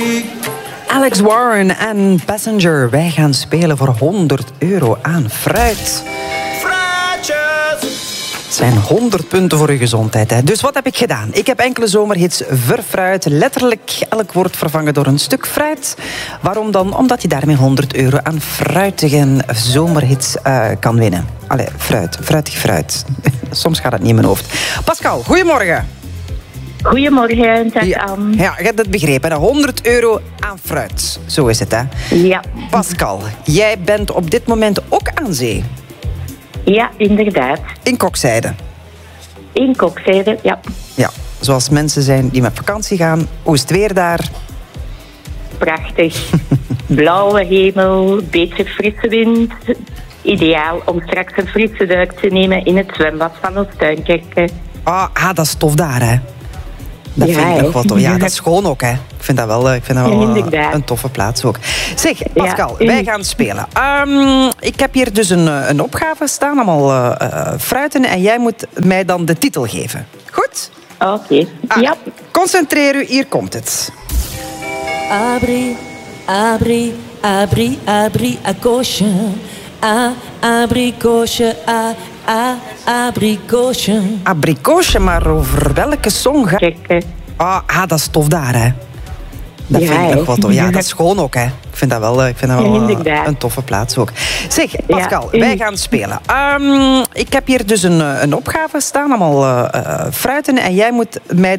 Alex Warren en Passenger. Wij gaan spelen voor €100 aan fruit. Het zijn 100 punten voor uw gezondheid. Hè. Dus wat heb ik gedaan? Ik heb enkele zomerhits verfruit. Letterlijk elk woord vervangen door een stuk fruit. Waarom dan? Omdat je daarmee €100 aan fruitige zomerhits kan winnen. Allee, fruitig fruit. Soms gaat het niet in mijn hoofd. Pascal, goedemorgen. Goedemorgen, dag Anne. Ja, je hebt het begrepen. €100 aan fruit. Zo is het, hè? Ja. Pascal, jij bent op dit moment ook aan zee. Ja, inderdaad. In Kokzijde. In Kokzijde, ja. Ja, zoals mensen zijn die met vakantie gaan. Hoe is het weer daar? Prachtig. Blauwe hemel, beetje frisse wind. Ideaal om straks een frisse duik te nemen in het zwembad van Oostuinkerke. Dat is tof daar, hè? Dat vind ik nog wel tof. Ja, dat is schoon ook, hè? Ik vind dat wel een toffe plaats ook. Zeg, Pascal, wij gaan spelen. Ik heb hier dus een opgave staan, allemaal fruiten. En jij moet mij dan de titel geven. Goed? Oké. Ja. Concentreer u, hier komt het. Abri, abri, abri, abri, a koosje. Abrikoosje, abrikoosje. Abrikoosje, maar over welke song gaat... dat is tof daar, hè? Dat vind ik nog wel tof. Ja, dat is schoon ook, hè? Ik vind dat wel een toffe plaats ook. Zeg, Pascal, wij gaan spelen. Ik heb hier dus een opgave staan, allemaal fruiten. En jij moet mij